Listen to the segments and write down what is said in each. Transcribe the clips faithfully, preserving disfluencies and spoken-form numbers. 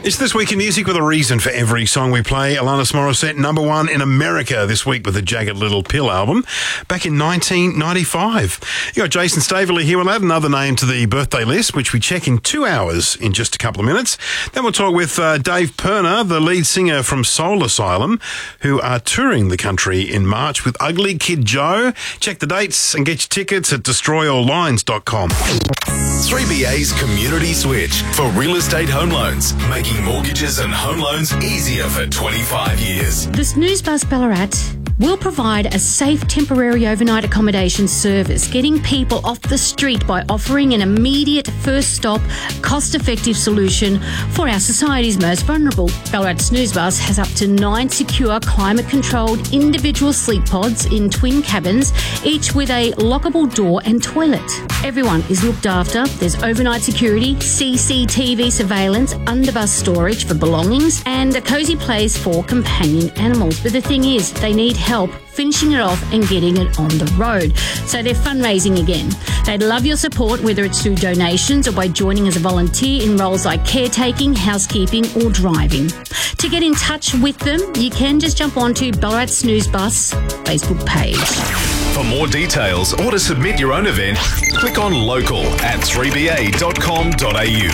It's This Week in Music with a reason for every song we play. Alanis Morissette, number one in America this week with the Jagged Little Pill album back in nineteen ninety-five. You got Jason Staveley here. We'll add another name to the birthday list, which we check in two hours in just a couple of minutes. Then we'll talk with uh, Dave Pirner, the lead singer from Soul Asylum, who are touring the country in March with Ugly Kid Joe. Check the dates and get your tickets at destroy all lines dot com. three B A's Community Switch for real estate home loans, making mortgages and home loans easier for twenty-five years. The Snooze Bus Ballarat will provide a safe temporary overnight accommodation service, getting people off the street by offering an immediate first stop, cost-effective solution for our society's most vulnerable. Ballarat Snooze Bus has up to nine secure, climate-controlled individual sleep pods in twin cabins, each with a lockable door and toilet. Everyone is looked after. There's overnight security, C C T V surveillance, underbus storage for belongings, and a cosy place for companion animals. But the thing is, they need help finishing it off and getting it on the road. So they're fundraising again. They'd love your support, whether it's through donations or by joining as a volunteer in roles like caretaking, housekeeping or driving. To get in touch with them, you can just jump onto Ballarat Snooze Bus Facebook page. For more details or to submit your own event, click on local at three b a dot com dot a u.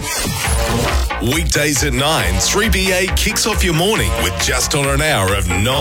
Weekdays at nine, three B A kicks off your morning with just on an hour of non